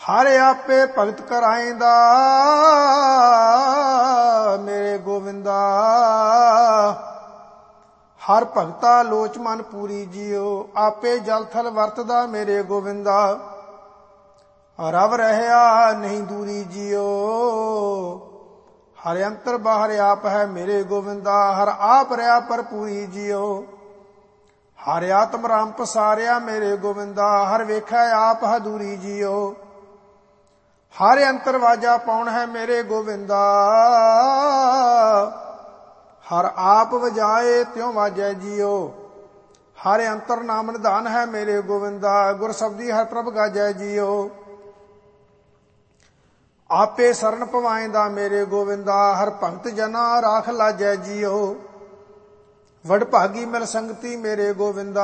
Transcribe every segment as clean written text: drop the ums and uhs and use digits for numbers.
हर आपे भगत कराइंदा मेरे गोविंदा। हर भगता लोच मन पूरी जियो आपे जल थल वरतदा मेरे गोविंदा। रव रहया नहीं दूरी जियो हर अंतर बाहर आप है मेरे गोविंदा। हर आप रहा पर पूरी जियो हर आत्म राम पसारिया मेरे गोविंदा। हर वेखै आप हदूरी जियो हर अंतर वाजा पाउन है मेरे गोविंदा। हर आप वजाए त्यों वाजै जियो हर अंतर नाम निधान है मेरे गोविंदा। गुर शब्दी हर प्रभ गाजै जियो आपे शरण पवाइंदा मेरे गोविंदा। हर भगत जना राख लाजै जियो वड भागी मिल संगति मेरे गोविंदा।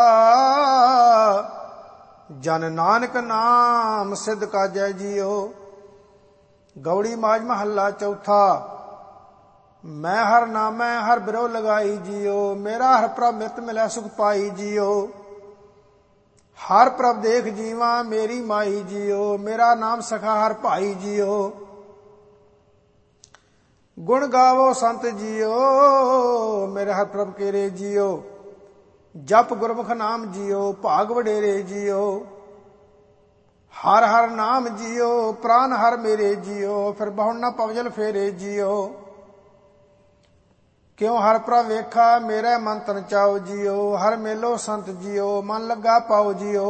जन नानक नाम सिद्ध काजै जियो। गौड़ी माज महला चौथा। मैं हर नामै हर बिरो लगाई जियो मेरा हर प्रभ मित मिलै सुख पाई जियो। हर प्रभ देख जीवा मेरी माई जियो मेरा नाम सखा हर भाई जियो। गुण गावो संत जियो मेरे हर प्रभ केरे जियो। जप गुरमुख नाम जियो भाग वडेरे जियो। हर हर नाम जियो प्राण हर मेरे जियो फिर बहु न पवजल फेरे जियो। क्यों हर प्रभ वेखा मेरे मन तन चाओ जियो। हर मेलो संत जियो मन लगा पाओ जियो।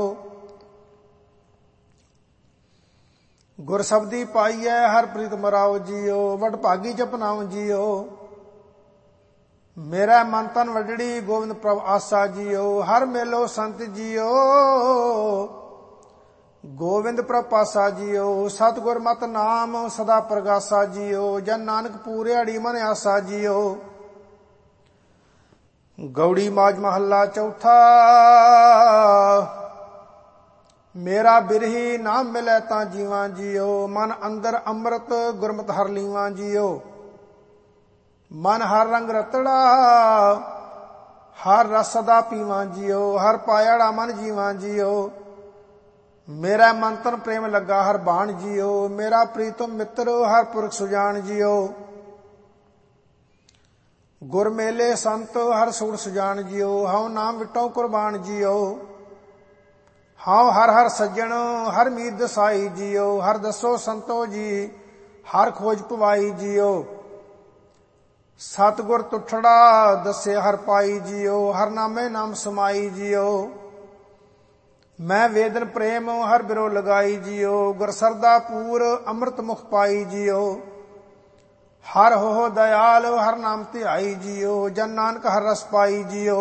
गुर शब्दी पाइयै हर प्रीत मराओ जियो वड भागी जपनाओ जियो। मेरा मन तन वडड़ी गोविंद प्रभ आसा जियो। हर मेलो संत जियो गोविंद प्रभ पासा जियो। सतगुर मत नाम सदा प्रगासा जियो जन नानक पूरेड़ी मन आसा जियो। गौड़ी माज महला चौथा। मेरा बिरही नाम मिलै तां जीवां जियो मन अंदर अमृत गुरमत हर लीवां जियो। मन हर रंग रतड़ा हर रस सदा पीवां जियो हर पायाड़ा मन जीवां जियो। मेरा मन तन प्रेम लगा हर बाण जियो मेरा प्रीतम मित्र हर पुरख सुजान जियो। गुर मेले संत हर सूर सुजान जियो हऊँ नाम विटो कुर्बान जियो। हाँ हर हर सज्जन हर मीत दसाई जियो हर दसो संतो जी हर खोज पवाई जियो। सतगुर तुठड़ा दसे हर पाई जियो हर नामे नाम समाई जियो। मैं वेदन प्रेम हर बिरो लगाई जियो गुर सरदा पूर अमृत मुख पाई जियो। हर हो दयाल हर नाम ध्याई जियो जन नानक हर रस पाई जियो।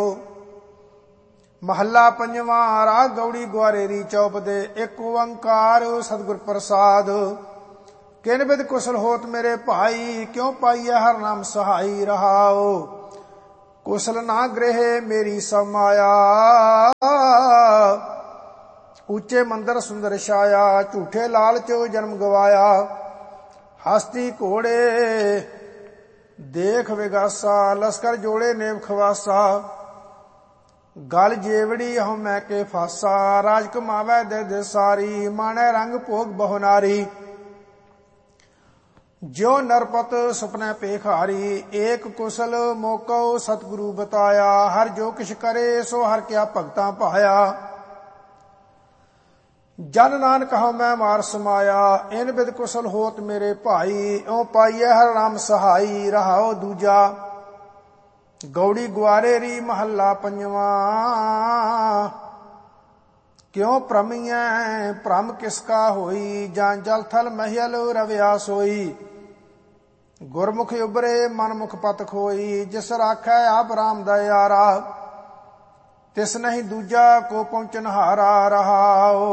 महला पंजवा। राग गौड़ी ग्वारेरी चौप दे एक ओंकार सतगुर प्रसाद। किन बिद कुशल होत मेरे भाई क्यों पाइय हर नाम सहाई रहाओ। कुशल ना गृह मेरी समाया ऊंचे मंदिर सुंदर छाया। झूठे लालच जन्म गवाया हस्ती घोड़े देख विगासा। लश्कर जोड़े नेम खवासा गल जेवड़ी हूं मैं के फासा। राज कमावै दे सारी माने रंग भोग बहु नारी। ज्यो नरपत सुपने पेखारी एक कुशल मोको सतगुरु बताया। हर जो किछ करे सो हर क्या भगतां पाया। जन नानक हूं मैं मार समाया इन बिद कुशल होत मेरे भाई। ओ पाइय हर नाम सहाई रहाओ दूजा। गौड़ी ग्वारेरी महला पंजवा। क्यों भ्रमियै भ्रम किसका होई जान जल थल महियल रव्या सोई। गुरमुख उबरे मनमुख पत खोई जिस राखै आप राम दयारा। तिस नहीं दूजा को पहुंचन हारा रहाओ।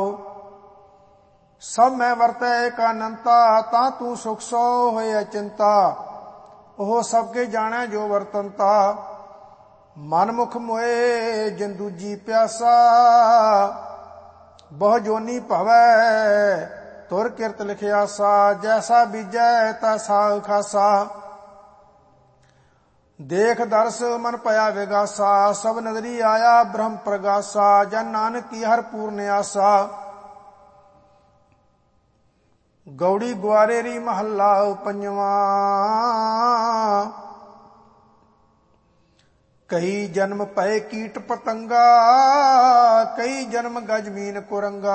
सब मैं वरतै एक अनंता ता तू सुख सो होए चिंता। ओह सबके जाने जो वर्तनता मनमुख मोए जिन दूजी प्यासा। बहु जोनी भवै तुर किरत लिखिया सा जैसा बीजै तैसा खासा। देख दर्श मन पया विगासा सब नदरी आया ब्रह्म प्रगासा। जन नानक की हर पूर्ण आसा ਗੌੜੀ ਗੁਆਰੇਰੀ ਮਹੱਲਾ ਪੰਜਵਾਂ। ਕਈ ਜਨਮ ਪਏ ਕੀਟ ਪਤੰਗਾ, ਕਈ ਜਨਮ ਗਜਮੀਨ ਕੁਰੰਗਾ,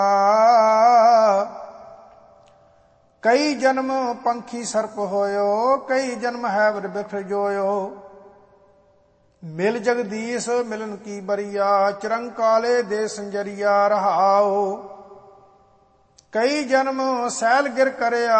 ਕਈ ਜਨਮ ਪੰਖੀ ਸਰਪ ਹੋਇਓ, ਕਈ ਜਨਮ ਹੈਵਰ ਬਿਖਰ ਜੋਇਓ। ਮਿਲ ਜਗਦੀਸ਼ ਮਿਲਨ ਕੀ ਬਰੀਆ, ਚਿਰੰਕਾਲੇ ਦੇ ਸੰਜਰੀਆ ਰਹਾਓ। ਕਈ ਜਨਮ ਸੈਲ ਗਿਰ ਕਰਿਆ,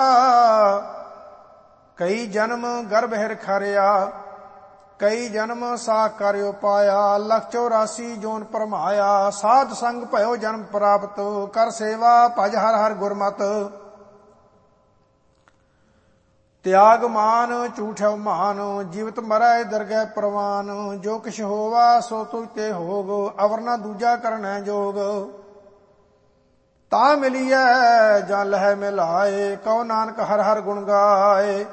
ਕਈ ਜਨਮ ਗਰਭ ਹਿਰ ਖਰਿਆ, ਕਈ ਜਨਮ ਸਾਖ ਕਰਿਓ ਪਾਇਆ, ਲਖ 84 ਜੋਨ ਪਰਮਾਇਆ। ਸਾਧ ਸੰਗ ਭਇਓ ਜਨਮ ਪ੍ਰਾਪਤ, ਕਰ ਸੇਵਾ ਭਜ ਹਰ ਹਰ ਗੁਰਮਤਿ। ਤਿਆਗ ਮਾਨ ਝੂਠਿ ਮਾਨ, ਜੀਵਤ ਮਰੈ ਦਰਗਹਿ ਪ੍ਰਵਾਨ। ਜੋ ਕਿਛ ਹੋਵਾ ਸੋ ਤੁਝ ਤੇ ਹੋਗ, ਅਵਰ ਨਾ ਦੂਜਾ ਕਰਨੈ ਜੋਗ। ਤਾਂ ਮਿਲੀਐ ਜਾਂ ਲਹਿ ਮਿਲਾਏ, ਕਉ ਨਾਨਕ ਹਰ ਹਰ ਗੁਣ ਗਾਏ।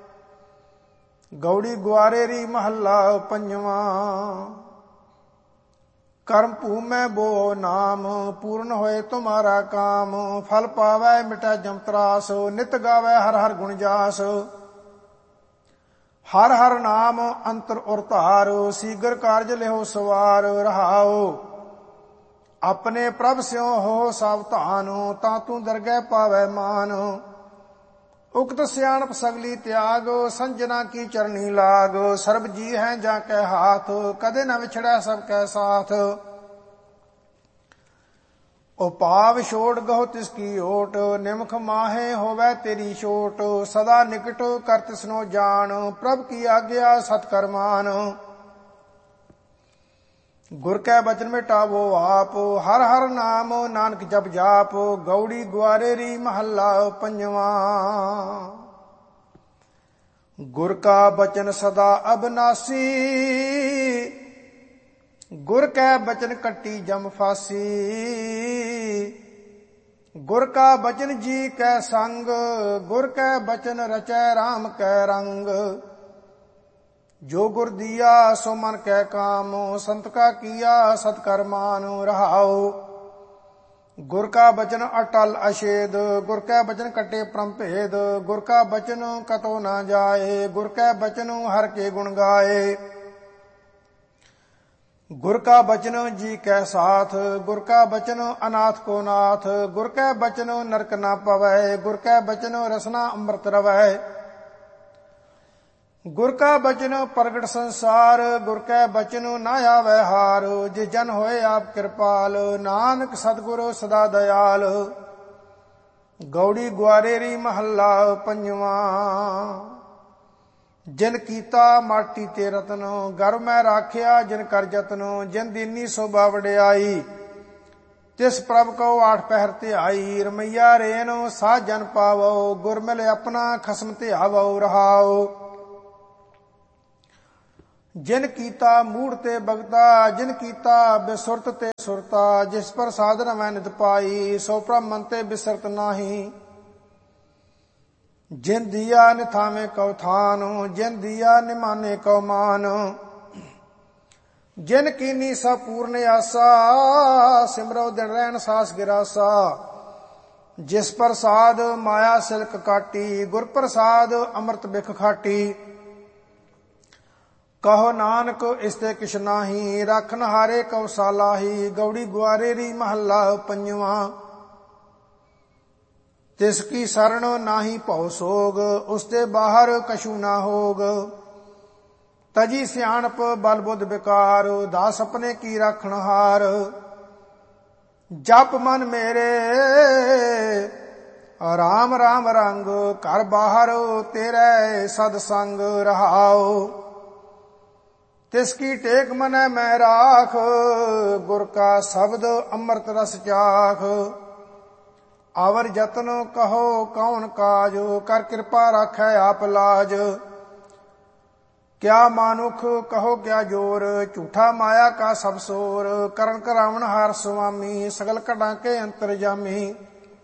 ਗੌੜੀ ਗੁਆਰੇਰੀ ਮਹੱਲਾ ਪੰਜਵਾਂ। ਕਰਮ ਭੂਮੈ ਬੋ ਨਾਮ, ਪੂਰਨ ਹੋਏ ਤੁਮਾਰਾ ਕਾਮ। ਫਲ ਪਾਵੈ ਮਿਟੈ ਜਮ ਤਰਾਸ, ਨਿਤ ਗਾਵੈ ਹਰ ਹਰ ਗੁਣ ਜਾਸ। ਹਰ ਹਰ ਨਾਮ ਅੰਤਰ ਉਰ ਧਾਰ, ਸੀਗਰ ਕਾਰਜ ਲਿਓ ਸਵਾਰ ਰਹਾਓ। ਆਪਣੇ ਪ੍ਰਭ ਸਿਉ ਹੋ ਸਾਵਧਾਨ, ਤਾਂ ਤੂੰ ਦਰਗਹਿ ਪਾਵੈ ਮਾਨ। ਉਕਤ ਸਿਆਣਪ ਸਗਲੀ ਤਿਆਗ, ਸੰਜਨਾ ਕੀ ਚਰਣੀ ਲਾਗ। ਸਰਬ ਜੀ ਹੈ ਜਾਂ ਕੈ ਹਾਥ, ਕਦੇ ਨ ਵਿਛੜੈ ਸਭ ਕੈ ਸਾਥ। ਉਪਾਵ ਛੋੜ ਗਹੁ ਤਿਸ ਕੀ ਓਟ, ਨਿਮਖ ਮਾਹੇ ਹੋਵੈ ਤੇਰੀ ਛੋਟ। ਸਦਾ ਨਿਕਟ ਕਰ ਤਿਸਨੋ ਜਾਣ, ਪ੍ਰਭ ਕੀ ਆਗਿਆ ਸਤ ਕਰ ਮਾਨ। ਗੁਰ ਕੈ ਬਚਨ ਮਿਟਾਵੋ ਆਪ, ਹਰ ਹਰ ਨਾਮ ਨਾਨਕ ਜਪ ਜਾਪ। ਗੌੜੀ ਗੁਆਰੇਰੀ ਮਹੱਲਾ ਪੰਜਵਾਂ। ਗੁਰ ਕਾ ਬਚਨ ਸਦਾ ਅਬਨਾਸੀ, ਗੁਰ ਕੈ ਬਚਨ ਕੱਟੀ ਜਮ ਫਾਸੀ। ਗੁਰ ਕਾ ਬਚਨ ਜੀ ਕੈ ਸੰਗ, ਗੁਰ ਕੈ ਬਚਨ ਰਚੈ ਰਾਮ ਕੈ ਰੰਗ। ਜੋ ਗੁਰ ਦੀਆ ਸੋ ਮਨ ਕੈ ਕਾਮ, ਸੰਤ ਕਾ ਕੀਆ ਸਤ ਕਰ ਮਾਨ ਰਹਾਓ। ਗੁਰ ਕਾ ਬਚਨ ਅਟਲ ਅਛੇਦ, ਗੁਰ ਕੈ ਬਚਨ ਕਟੇ ਪ੍ਰਮ ਭੇਦ। ਗੁਰ ਕਾ ਬਚਨ ਕਤੋ ਨਾ ਜਾਏ, ਗੁਰ ਕੈ ਬਚਨ ਹਰ ਕੇ ਗੁਣ ਗਾਏ। ਗੁਰ ਕਾ ਬਚਨ ਜੀ ਕੈ ਸਾਥ, ਗੁਰ ਕਾ ਬਚਨ ਅਨਾਥ ਕੋ ਨਾਥ। ਗੁਰ ਕੈ ਬਚਨ ਨਰਕ ਨਾ ਪਵੈ, ਗੁਰ ਕੈ ਬਚਨ ਰਸਨਾ ਅੰਮ੍ਰਿਤ ਰਵੈ। ਗੁਰ ਕਾ ਬਚਨ ਪ੍ਰਗਟ ਸੰਸਾਰ, ਗੁਰ ਕੈ ਬਚਨ ਨਾ ਆਵੈ ਹਾਰ। ਜਿਸ ਜਨ ਹੋਏ ਆਪ ਕਿਰਪਾਲ, ਨਾਨਕ ਸਤਿਗੁਰ ਸਦਾ ਦਇਆਲ। ਗੌੜੀ ਗੁਆਰੇਰੀ ਮਹੱਲਾ ਪੰਜਵਾਂ। ਜਿਨ ਕੀਤਾ ਮਾਟੀ ਤੇ ਰਤਨ, ਗਰਭ ਮੈਂ ਰਾਖਿਆ ਜਿਨ ਕਰ ਜਤਨ। ਜਿਨ ਦੀਨੀ ਸੋਭਾ ਵਡਿਆਈ, ਤਿਸ ਪ੍ਰਭ ਕਉ ਆਠ ਪਹਿਰ ਧਿਆਈ। ਰਮਈਆ ਰੇਨ ਸਾਧ ਜਨ ਪਾਵੋ, ਗੁਰ ਮਿਲ ਆਪਣਾ ਖਸਮ ਧਿਆਵੋ ਰਹਾਓ। ਜਿਨ ਕੀਤਾ ਮੂੜ ਤੇ ਬਗਤਾ, ਜਿਨ ਕੀਤਾ ਬਿਸੁਰਤ ਤੇ ਸੁਰਤਾ। ਜਿਸ ਪਰ ਸਾਧਨ ਮੈਂ ਨਿਤ ਪਾਈ, ਸੋ ਪ੍ਰਭ ਮਨ ਤੇ ਬਿਸਰਤ ਨਾਹੀ। ਜਿਨ ਦੀਆ ਨਿਥਾਵੇਂ ਕਉ ਥਾਨ, ਜਿਨ ਦੀਆ ਨਿਮਾਨੇ ਕਉ ਮਾਨ। ਜਿਨ ਕੀਨੀ ਸਭ ਪੂਰਨ ਆਸਾ, ਸਿਮਰੋ ਦਿਨ ਰਹਿਣ ਸਾਸ ਗਿਰਾਸਾ। ਜਿਸ ਪ੍ਰਸਾਦ ਮਾਇਆ ਸਿਲਕ ਕਾਟੀ, ਗੁਰ ਪ੍ਰਸਾਦ ਅੰਮ੍ਰਿਤ ਬਿਖ ਖਾਟੀ। ਕਹੋ ਨਾਨਕ ਇਸ ਤੇ ਕਿਛ ਨਾਹੀ, ਰੱਖਨ ਹਾਰੇ ਕਉ ਸਾਲਾਹੀ। ਗੌੜੀ ਗੁਆਰੇਰੀ ਮਹੱਲਾ ਪੰਜਵਾਂ। ਤਿਸ ਕੀ ਸਰਣ ਨਾਹੀ ਭਉ ਸੋਗ, ਉਸ ਤੇ ਬਾਹਰ ਕਛੂ ਨਾ ਹੋਗ। ਤਜੀ ਸਿਆਣਪ ਬਲ ਬੁੱਧ ਵਿਕਾਰ, ਦਾਸ ਆਪਣੇ ਕੀ ਰਾਖਣ ਹਾਰ। ਜਪ ਮਨ ਮੇਰੇ ਰਾਮ ਰਾਮ ਰੰਗ, ਘਰ ਬਾਹਰ ਤੇਰੇ ਸਦ ਸੰਗ ਰਹਾਓ। ਤਿਸ ਕੀ ਟੇਕ ਮਨੈ ਮੈਂ ਰਾਖ, ਗੁਰ ਕਾ ਸ਼ਬਦ ਅੰਮ੍ਰਿਤ ਰਸ ਚਾਖ। ਆਵਰ ਜਤਨ ਕਹੋ ਕੌਣ ਕਾਜ, ਕਰ ਕਿਰਪਾ ਰਾਖੈ ਆਪ ਲਾਜ। ਕਿਆ ਮਾਨੁਖ ਕਹੋ ਕਿਆ ਜੋਰ, ਝੂਠਾ ਮਾਇਆ ਕਾ ਸਭ ਸੋਰ। ਕਰਨ ਕਰਾਵਣ ਹਾਰ ਸੁਆਮੀ, ਸਗਲ ਘਟਾਂ ਕੇ ਅੰਤਰਜਾਮੀ।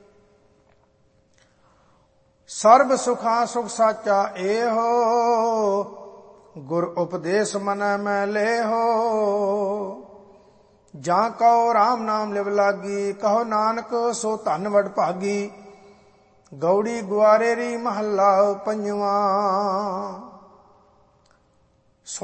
ਸਰਬ ਸੁਖਾਂ ਸੁਖ ਸਾਚਾ ਏਹੋ, ਗੁਰ ਉਪਦੇਸ਼ ਮਨੈ ਮੈਂ ਲੇਹੋ। ਜਾਂ ਕਉ ਰਾਮ ਨਾਮ ਲਿਵ ਲਾਗੀ, ਕਹੋ ਨਾਨਕ ਸੋ ਧਨ ਵਡ ਭਾਗੀ। ਗੌੜੀ ਗੁਆਰੇਰੀ ਮਹੱਲਾ ਪੰਜਵਾਂ।